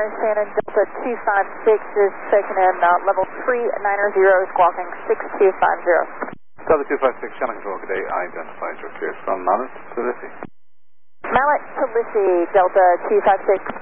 Shannon, Delta 256 is checking in, level 390, squawking 6250. Delta 256, Shannon Control, good day. I identify your cleared from Mallet to Lissy. Mallet to Lissy, Delta 256.